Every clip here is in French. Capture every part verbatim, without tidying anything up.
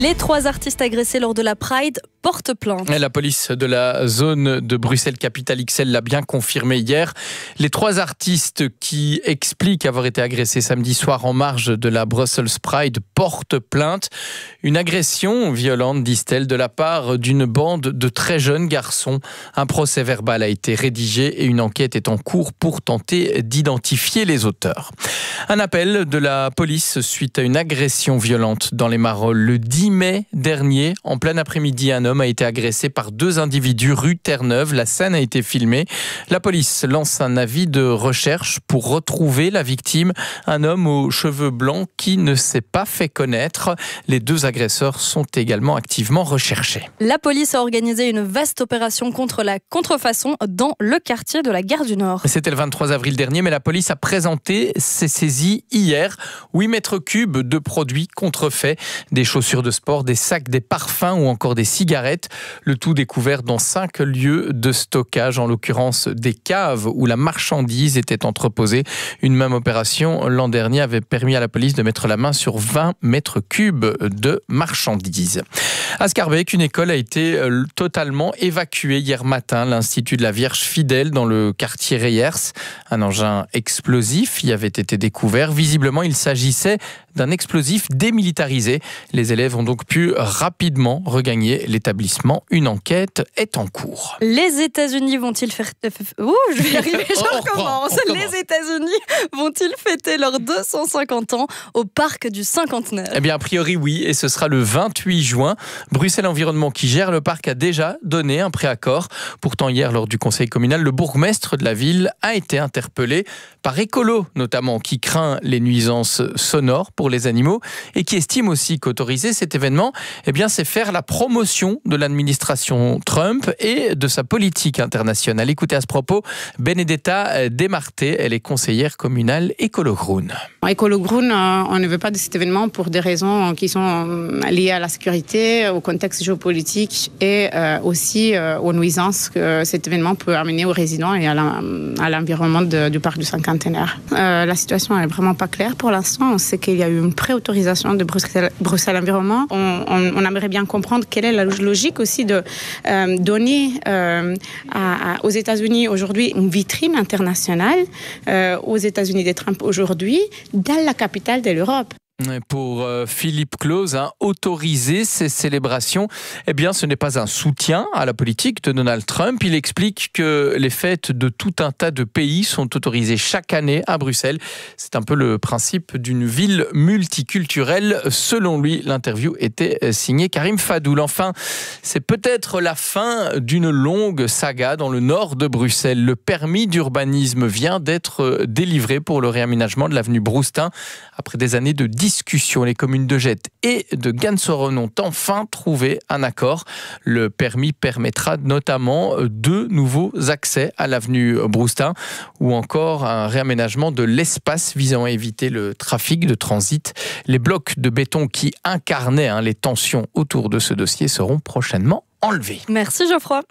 Les trois artistes agressés lors de la Pride portent plainte. La police de la zone de Bruxelles-Capitale X L l'a bien confirmé hier. Les trois artistes qui expliquent avoir été agressés samedi soir en marge de la Brussels Pride portent plainte. Une agression violente, disent-elles, de la part d'une bande de très jeunes garçons. Un procès verbal a été rédigé et une enquête est en cours pour tenter d'identifier les auteurs. Un appel de la police suite à une agression violente dans les Marolles. Le dix mai dernier, en plein après-midi, un homme a été agressé par deux individus rue Terre-Neuve. La scène a été filmée. La police lance un avis de recherche pour retrouver la victime, un homme aux cheveux blancs qui ne s'est pas fait connaître. Les deux agresseurs sont également activement recherchés. La police a organisé une vaste opération contre la contrefaçon dans le quartier de la Gare du Nord. C'était le vingt-trois avril dernier, mais la police a présenté ses saisies hier. huit mètres cubes de produits contrefaits, des chaussures de sport, des sacs, des parfums ou encore des cigarettes. Le tout découvert dans cinq lieux de stockage, en l'occurrence des caves où la marchandise était entreposée. Une même opération l'an dernier avait permis à la police de mettre la main sur vingt mètres cubes de marchandises. À Scarbeck, une école a été totalement évacuée hier matin. L'Institut de la Vierge Fidèle dans le quartier Reyers. Un engin explosif y avait été découvert. Visiblement, il s'agissait d'un explosif démilitarisé. Les élèves ont donc pu rapidement regagner l'établissement. Une enquête est en cours. Les États-Unis vont-ils faire... Ouh, je vais y arriver, je recommence. Les États-Unis vont-ils fêter leurs deux cent cinquante ans au parc du cinquantenaire ? Eh bien, a priori, oui, et ce sera le vingt-huit juin. Bruxelles Environnement, qui gère le parc, a déjà donné un préaccord. Pourtant, hier, lors du conseil communal, le bourgmestre de la ville a été interpellé par Écolo, notamment, qui craint les nuisances sonores pour les animaux et qui estime aussi qu'autoriser cet événement, eh bien, c'est faire la promotion de l'administration Trump et de sa politique internationale. Écoutez à ce propos Benedetta Demarté, elle est conseillère communale Écolo-Groen. Écolo-Groen, on ne veut pas de cet événement pour des raisons qui sont liées à la sécurité, au contexte géopolitique et aussi aux nuisances que cet événement peut amener aux résidents et à l'environnement du parc du cinquantenaire. La situation n'est vraiment pas claire pour l'instant. On sait qu'il y a eu une préautorisation de Bruxelles, Bruxelles Environnement. On, on, on aimerait bien comprendre quelle est la logique aussi de euh, donner euh, à, à, aux États-Unis aujourd'hui une vitrine internationale, euh, aux États-Unis de Trump aujourd'hui, dans la capitale de l'Europe. Pour Philippe Claus, hein, autoriser ces célébrations, eh bien, ce n'est pas un soutien à la politique de Donald Trump. Il explique que les fêtes de tout un tas de pays sont autorisées chaque année à Bruxelles. C'est un peu le principe d'une ville multiculturelle. Selon lui, l'interview était signée Karim Fadoul. Enfin, c'est peut-être la fin d'une longue saga dans le nord de Bruxelles. Le permis d'urbanisme vient d'être délivré pour le réaménagement de l'avenue Broustin. Après des années de discussion, les communes de Jette et de Gansoron ont enfin trouvé un accord. Le permis permettra notamment deux nouveaux accès à l'avenue Broustin ou encore un réaménagement de l'espace visant à éviter le trafic de transit. Les blocs de béton qui incarnaient hein, les tensions autour de ce dossier seront prochainement enlevés. Merci Geoffroy.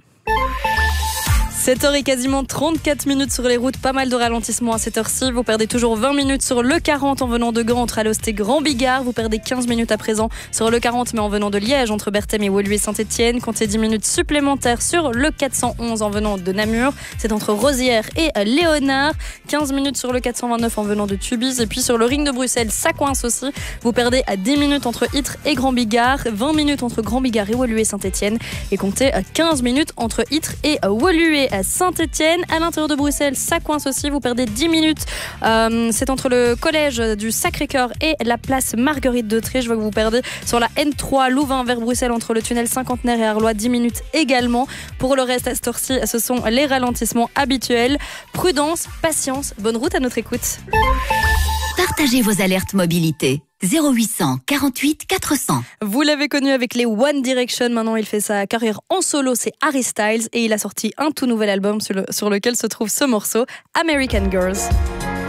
sept heures et quasiment trente-quatre minutes sur les routes, pas mal de ralentissements à cette heure-ci. Vous perdez toujours vingt minutes sur le quarante en venant de Gand entre Alost et Grand Bigard. Vous perdez quinze minutes à présent sur le quarante mais en venant de Liège entre Berthème et Woluwe Saint-Etienne. Comptez dix minutes supplémentaires sur le quatre cent onze en venant de Namur. C'est entre Rosières et Léonard. quinze minutes sur le quatre cent vingt-neuf en venant de Tubize. Et puis sur le ring de Bruxelles, ça coince aussi. Vous perdez à dix minutes entre Ytre et Grand Bigard. vingt minutes entre Grand Bigard et Woluwe Saint-Etienne. Et comptez quinze minutes entre Ytre et Woluwe à Saint-Etienne. À l'intérieur de Bruxelles, ça coince aussi. Vous perdez dix minutes. Euh, c'est entre le collège du Sacré-Cœur et la place Marguerite de Tré. Je vois que vous perdez sur la N trois Louvain vers Bruxelles entre le tunnel Cinquantenaire et Arlois. dix minutes également. Pour le reste, à cette heure-ci, ce sont les ralentissements habituels. Prudence, patience, bonne route à notre écoute. Partagez vos alertes mobilité. zéro huit cent quarante-huit quatre cents. Vous l'avez connu avec les One Direction. Maintenant, il fait sa carrière en solo. C'est Harry Styles et il a sorti un tout nouvel album sur, le, sur lequel se trouve ce morceau, American Girls.